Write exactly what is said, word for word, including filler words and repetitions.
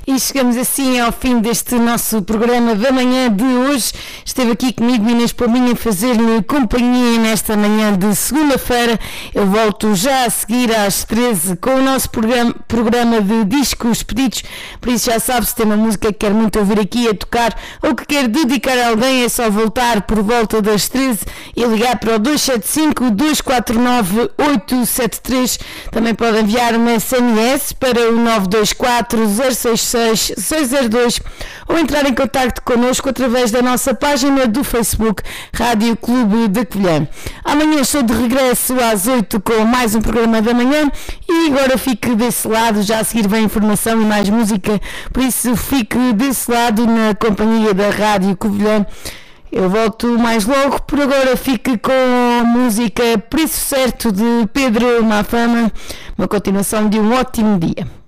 E chegamos assim ao fim deste nosso programa da manhã de hoje. Esteve aqui comigo Inês Palminha a fazer-me companhia nesta manhã de segunda-feira. Eu volto já a seguir às treze com o nosso programa, programa de discos pedidos. Por isso já sabe, se tem uma música que quer muito ouvir aqui a tocar ou que quer dedicar a alguém, é só voltar por volta das treze e ligar para o dois sete cinco, dois quatro nove, oito sete três. Também pode enviar uma S M S para o nove dois quatro, zero seis seis, seis zero dois ou entrar em contacto connosco através da nossa página do Facebook Rádio Clube da Covilhã. Amanhã estou de regresso às oito com mais um programa da manhã e agora fique desse lado, já a seguir vem informação e mais música, por isso fique desse lado na companhia da Rádio Covilhã. Eu volto mais logo, por agora fique com a música Preço Certo de Pedro Mafama, uma continuação de um ótimo dia.